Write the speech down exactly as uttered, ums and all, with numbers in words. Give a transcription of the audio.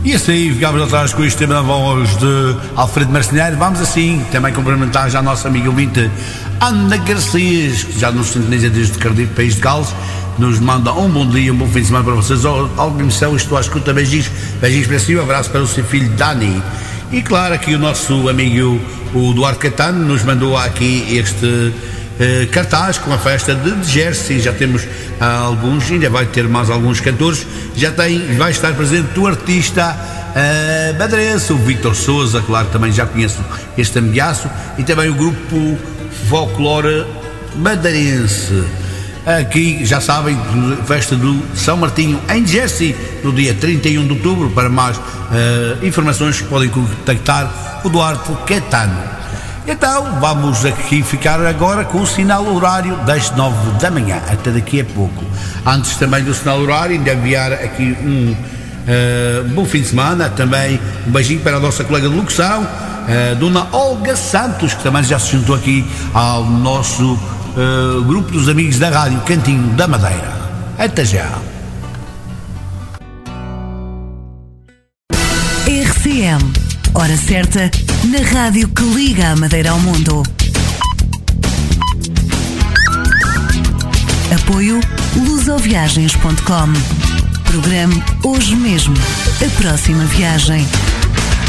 E assim ficámos atrás com este tema da voz de Alfredo Marceneiro. Vamos assim também cumprimentar já a nossa amiga ouvinte Ana Garcias, que já nos sintoniza desde Cardiff, País de Gales. Nos manda um bom dia, um bom fim de semana para vocês. Alguma missão, estou à escuta, beijinhos, beijinhos para si, um abraço para o seu filho Dani. E claro, aqui o nosso amigo o Duarte Catano nos mandou aqui este Uh, cartaz com a festa de Jersey. Já temos uh, alguns, ainda vai ter mais alguns cantores. Já tem, vai estar presente o artista uh, madeirense, o Vítor Souza, claro, também já conheço este amigaço, e também o grupo Folclore Madeirense. Aqui, já sabem, festa do São Martinho em Jersey, no dia trinta e um de outubro. Para mais uh, informações podem contactar o Duarte Catano. Então, vamos aqui ficar agora com o sinal horário das nove da manhã, até daqui a pouco. Antes também do sinal horário, ainda enviar aqui um uh, bom fim de semana, também um beijinho para a nossa colega de locução, uh, Dona Olga Santos, que também já se juntou aqui ao nosso uh, grupo dos amigos da Rádio Cantinho da Madeira. Até já. R C M, hora certa, na rádio que liga a Madeira ao mundo. Apoio lusoviagens ponto com. Programe hoje mesmo a próxima viagem.